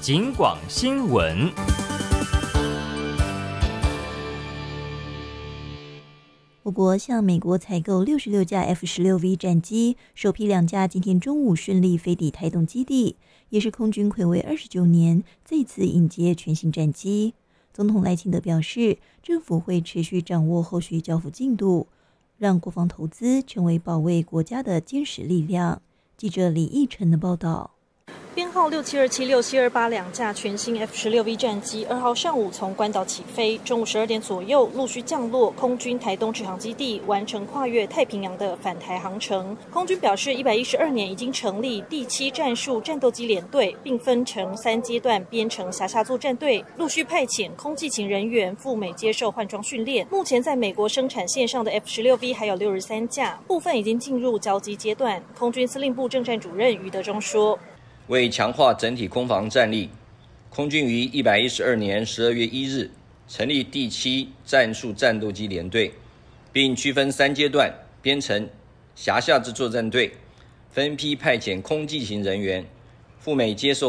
警广新闻。 我国向美国采购66架 F-16V 战机，首批2架今天中午顺利飞抵台东基地，也是空军睽违29年再次迎接全新战机。总统赖清德表示，政府会持续掌握后续交付进度，让国防投资成为保卫国家的坚实力量。记者李义成的报道。 编号6727、6728两架全新 F-16V 战机2号上午从关岛起飞，中午12点左右陆续降落空军台东直航基地，完成跨越太平洋的返台航程。空军表示，112年已经成立第7战术战斗机联队，并分成3阶段编成辖下作战队，陆续派遣空技勤人员赴美接受换装训练。目前在美国生产线上的 F-16V 还有63架，部分已经进入交机阶段。空军司令部政战主任余德忠说， 为强化整体空防战力，空军于112年12月1日成立第7战术战斗机联队，并区分3阶段编成辖下之作战队，分批派遣空技勤人员赴美接受